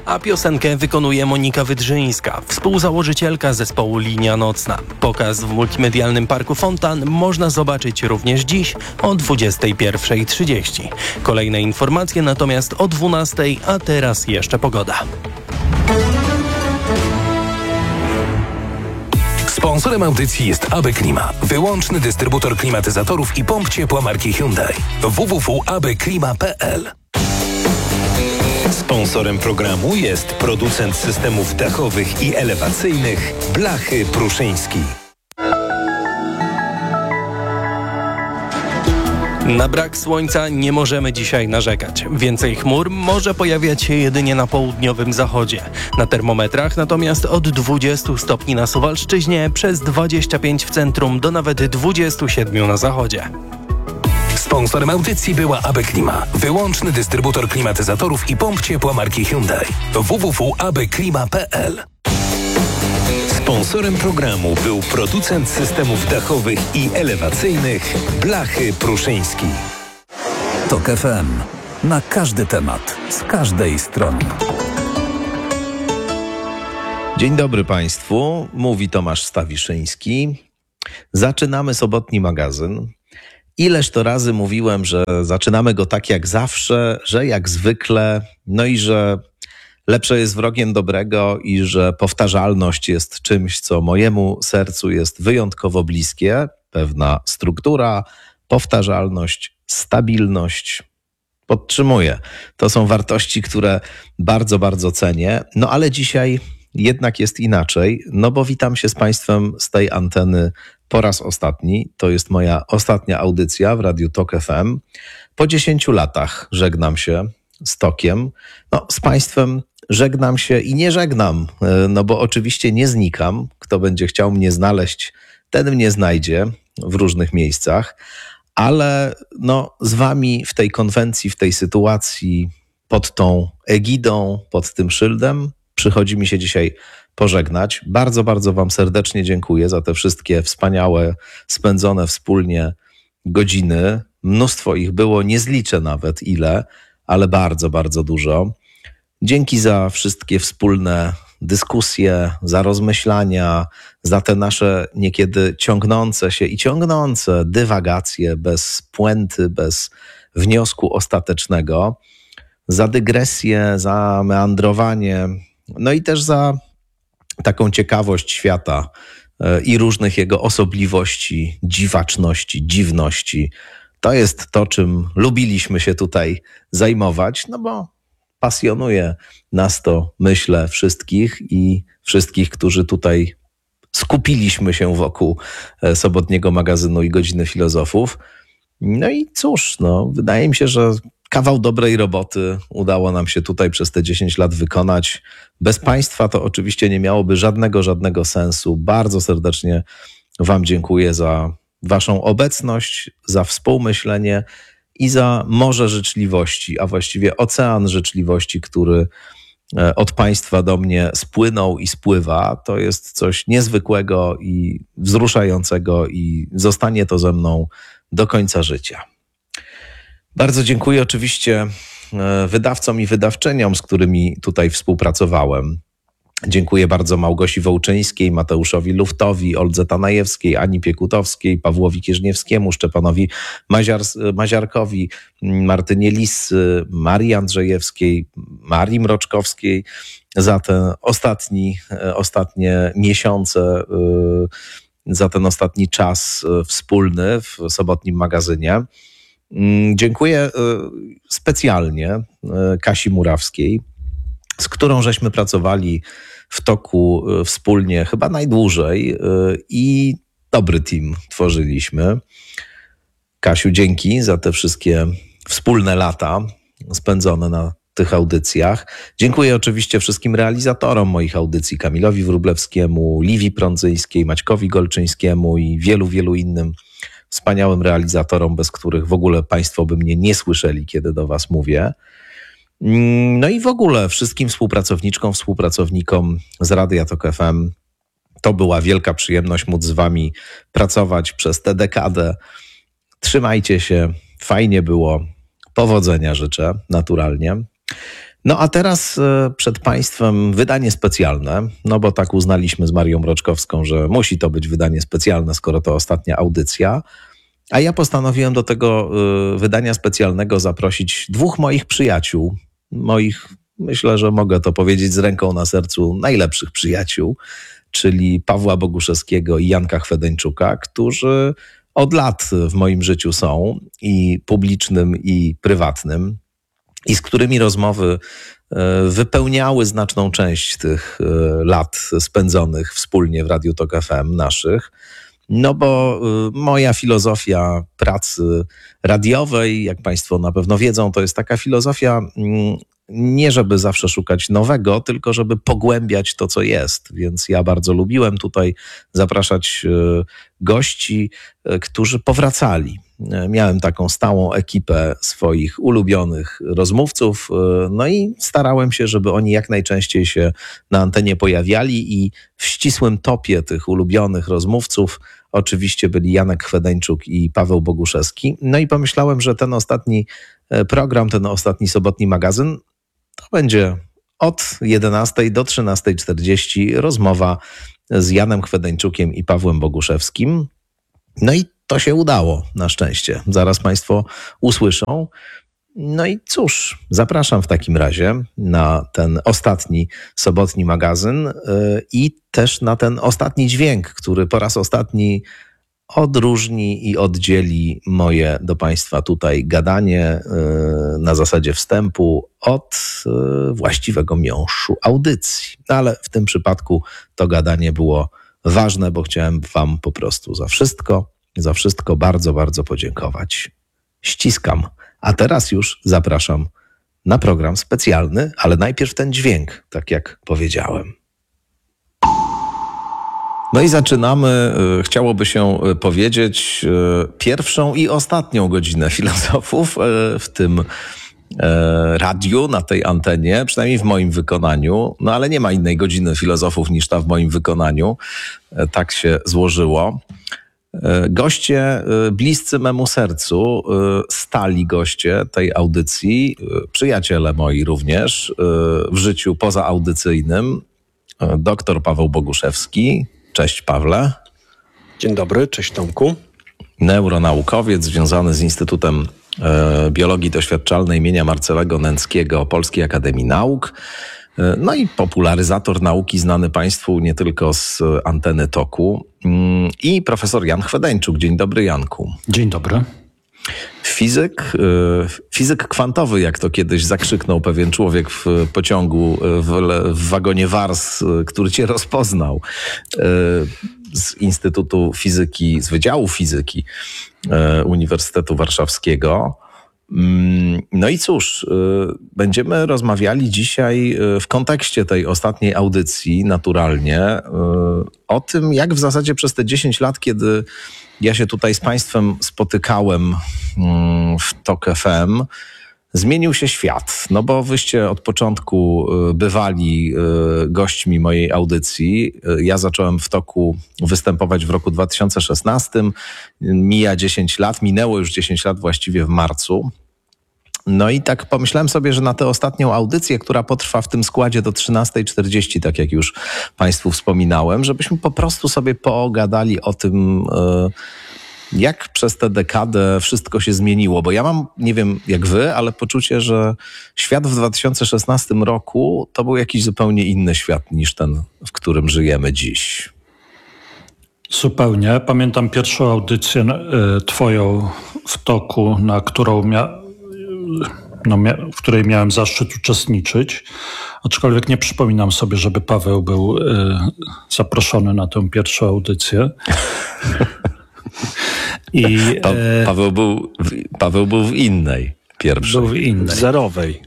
a piosenkę wykonuje Monika Wydrzyńska, współzałożycielka zespołu Linia Nocna. Pokaz w Multimedialnym Parku Fontan można zobaczyć również dziś o 21:30. Kolejne informacje natomiast o 12:00, a teraz jeszcze pogoda. Sponsorem audycji jest AB Klima, wyłączny dystrybutor klimatyzatorów i pomp ciepła marki Hyundai. www.abklima.pl. Sponsorem programu jest producent systemów dachowych i elewacyjnych Blachy Pruszyński. Na brak słońca nie możemy dzisiaj narzekać. Więcej chmur może pojawiać się jedynie na południowym zachodzie. Na termometrach natomiast od 20 stopni na Suwalszczyźnie, przez 25 w centrum do nawet 27 na zachodzie. Sponsorem audycji była AB Klima, wyłączny dystrybutor klimatyzatorów i pomp ciepła marki Hyundai. www.abklima.pl. Sponsorem programu był producent systemów dachowych i elewacyjnych Blachy Pruszyński. TOK FM. Na każdy temat, z każdej strony. Dzień dobry Państwu, mówi Tomasz Stawiszyński. Zaczynamy sobotni magazyn. Ileż to razy mówiłem, że zaczynamy go tak jak zawsze, że jak zwykle, no i że lepsze jest wrogiem dobrego i że powtarzalność jest czymś, co mojemu sercu jest wyjątkowo bliskie. Pewna struktura, powtarzalność, stabilność. Podtrzymuję. To są wartości, które bardzo, bardzo cenię. No ale dzisiaj jednak jest inaczej, no bo witam się z Państwem z tej anteny po raz ostatni. To jest moja ostatnia audycja w Radiu TOK FM. Po 10 latach żegnam się z Tokiem. No, z Państwem żegnam się i nie żegnam, no bo oczywiście nie znikam. Kto będzie chciał mnie znaleźć, ten mnie znajdzie w różnych miejscach, ale no, z Wami w tej konwencji, w tej sytuacji, pod tą egidą, pod tym szyldem przychodzi mi się dzisiaj pożegnać. Bardzo, bardzo Wam serdecznie dziękuję za te wszystkie wspaniałe, spędzone wspólnie godziny. Mnóstwo ich było, nie zliczę nawet ile, ale bardzo, bardzo dużo. Dzięki za wszystkie wspólne dyskusje, za rozmyślania, za te nasze niekiedy ciągnące się i ciągnące dywagacje bez puenty, bez wniosku ostatecznego, za dygresję, za meandrowanie, no i też za taką ciekawość świata i różnych jego osobliwości, dziwaczności, dziwności. To jest to, czym lubiliśmy się tutaj zajmować, no bo pasjonuje nas to, myślę, wszystkich i wszystkich, którzy tutaj skupiliśmy się wokół sobotniego magazynu i Godziny Filozofów. No i cóż, no, wydaje mi się, że kawał dobrej roboty udało nam się tutaj przez te 10 lat wykonać. Bez Państwa to oczywiście nie miałoby żadnego sensu. Bardzo serdecznie Wam dziękuję za Waszą obecność, za współmyślenie i za morze życzliwości, a właściwie ocean życzliwości, który od Państwa do mnie spłynął i spływa. To jest coś niezwykłego i wzruszającego i zostanie to ze mną do końca życia. Bardzo dziękuję oczywiście wydawcom i wydawczyniom, z którymi tutaj współpracowałem. Dziękuję bardzo Małgosi Wołczyńskiej, Mateuszowi Luftowi, Oldze Tanajewskiej, Ani Piekutowskiej, Pawłowi Kierzniewskiemu, Szczepanowi Maziarkowi, Martynie Lis, Marii Andrzejewskiej, Marii Mroczkowskiej za te ostatnie miesiące, za ten ostatni czas wspólny w sobotnim magazynie. Dziękuję specjalnie Kasi Murawskiej, z którą żeśmy pracowali w toku wspólnie chyba najdłużej i dobry team tworzyliśmy. Kasiu, dzięki za te wszystkie wspólne lata spędzone na tych audycjach. Dziękuję oczywiście wszystkim realizatorom moich audycji, Kamilowi Wróblewskiemu, Liwii Prądzyńskiej, Maćkowi Golczyńskiemu i wielu innym wspaniałym realizatorom, bez których w ogóle Państwo by mnie nie słyszeli, kiedy do Was mówię. No i w ogóle wszystkim współpracowniczkom, współpracownikom z Radia TOK FM. To była wielka przyjemność móc z Wami pracować przez tę dekadę. Trzymajcie się, fajnie było. Powodzenia życzę, naturalnie. No a teraz przed Państwem wydanie specjalne, no bo tak uznaliśmy z Marią Mroczkowską, że musi to być wydanie specjalne, skoro to ostatnia audycja. A ja postanowiłem do tego wydania specjalnego zaprosić dwóch moich przyjaciół, myślę, że mogę to powiedzieć z ręką na sercu, najlepszych przyjaciół, czyli Pawła Boguszewskiego i Janka Chwedeńczuka, którzy od lat w moim życiu są, i publicznym, i prywatnym, i z którymi rozmowy wypełniały znaczną część tych lat spędzonych wspólnie w Radiu Tok FM naszych. No bo moja filozofia pracy radiowej, jak Państwo na pewno wiedzą, to jest taka filozofia nie żeby zawsze szukać nowego, tylko żeby pogłębiać to, co jest. Więc ja bardzo lubiłem tutaj zapraszać gości, którzy powracali. Miałem taką stałą ekipę swoich ulubionych rozmówców, no i starałem się, żeby oni jak najczęściej się na antenie pojawiali, i w ścisłym topie tych ulubionych rozmówców oczywiście byli Janek Chwedeńczuk i Paweł Boguszewski. No i pomyślałem, że ten ostatni program, ten ostatni sobotni magazyn to będzie od 11 do 13:40 rozmowa z Janem Chwedeńczukiem i Pawłem Boguszewskim. No i to się udało, na szczęście. Zaraz Państwo usłyszą. No i cóż, zapraszam w takim razie na ten ostatni sobotni magazyn i też na ten ostatni dźwięk, który po raz ostatni odróżni i oddzieli moje do Państwa tutaj gadanie na zasadzie wstępu od właściwego miąższu audycji. Ale w tym przypadku to gadanie było ważne, bo chciałem Wam po prostu za wszystko bardzo, bardzo podziękować. Ściskam. A teraz już zapraszam na program specjalny, ale najpierw ten dźwięk, tak jak powiedziałem. No i zaczynamy, chciałoby się powiedzieć, pierwszą i ostatnią godzinę filozofów w tym radiu, na tej antenie, przynajmniej w moim wykonaniu. No ale nie ma innej godziny filozofów niż ta w moim wykonaniu. Tak się złożyło. Goście bliscy memu sercu, stali goście tej audycji, przyjaciele moi również w życiu pozaaudycyjnym, doktor Paweł Boguszewski. Cześć Pawle. Dzień dobry, cześć Tomku. Neuronaukowiec związany z Instytutem Biologii Doświadczalnej imienia Marcelego Nęckiego Polskiej Akademii Nauk. No i popularyzator nauki znany Państwu nie tylko z anteny Toku. I profesor Jan Chwedeńczuk. Dzień dobry, Janku. Dzień dobry. Fizyk kwantowy, jak to kiedyś zakrzyknął pewien człowiek w pociągu w wagonie Wars, który cię rozpoznał, z Instytutu Fizyki, z Wydziału Fizyki Uniwersytetu Warszawskiego. No i cóż, będziemy rozmawiali dzisiaj w kontekście tej ostatniej audycji, naturalnie, o tym, jak w zasadzie przez te 10 lat, kiedy ja się tutaj z Państwem spotykałem w Tok FM, zmienił się świat. No bo wyście od początku bywali gośćmi mojej audycji. Ja zacząłem w Toku występować w roku 2016. Mija 10 lat, minęło już 10 lat właściwie w marcu. No i tak pomyślałem sobie, że na tę ostatnią audycję, która potrwa w tym składzie do 13:40, tak jak już Państwu wspominałem, żebyśmy po prostu sobie pogadali o tym, jak przez tę dekadę wszystko się zmieniło. Bo ja mam, nie wiem jak wy, ale poczucie, że świat w 2016 roku to był jakiś zupełnie inny świat niż ten, w którym żyjemy dziś. Zupełnie. Pamiętam pierwszą audycję twoją w Toku, na którą w której miałem zaszczyt uczestniczyć. Aczkolwiek nie przypominam sobie, żeby Paweł był zaproszony na tę pierwszą audycję. Paweł był w innej pierwszej. Był w innej. Zerowej.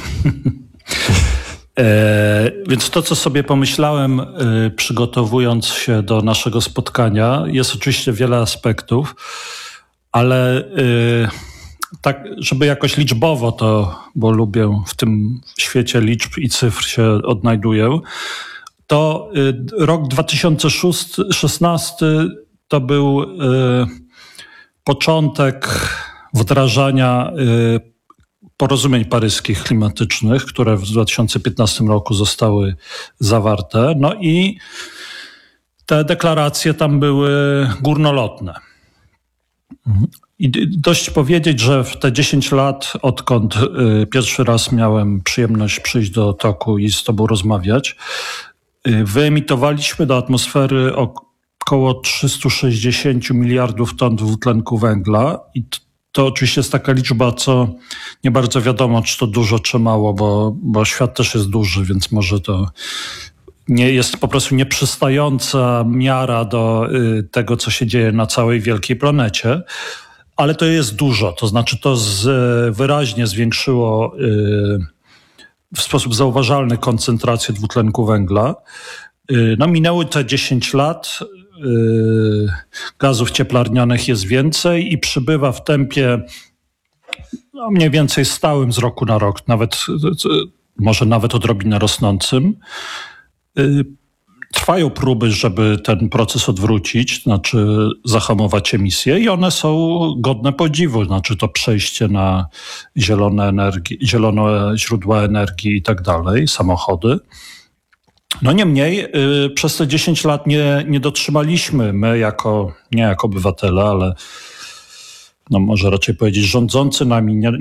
Więc to, co sobie pomyślałem, przygotowując się do naszego spotkania, jest oczywiście wiele aspektów, ale tak, żeby jakoś liczbowo to, bo lubię w tym świecie liczb i cyfr się odnajduję, to rok 2016 to był początek wdrażania porozumień paryskich klimatycznych, które w 2015 roku zostały zawarte. No i te deklaracje tam były górnolotne. I dość powiedzieć, że w te 10 lat, odkąd pierwszy raz miałem przyjemność przyjść do TOK-u i z tobą rozmawiać, wyemitowaliśmy do atmosfery około 360 miliardów ton dwutlenku węgla i to oczywiście jest taka liczba, co nie bardzo wiadomo, czy to dużo, czy mało, bo świat też jest duży, więc może to nie jest po prostu nieprzystająca miara do tego, co się dzieje na całej wielkiej planecie, ale to jest dużo. To znaczy to wyraźnie zwiększyło w sposób zauważalny koncentrację dwutlenku węgla. No, minęły te 10 lat, gazów cieplarnianych jest więcej i przybywa w tempie mniej więcej stałym z roku na rok, może nawet odrobinę rosnącym. Trwają próby, żeby ten proces odwrócić, znaczy zahamować emisję i one są godne podziwu, znaczy to przejście na zielone źródła energii i tak dalej, samochody. No niemniej przez te 10 lat nie dotrzymaliśmy my nie jako obywatele, ale no może raczej powiedzieć rządzący nami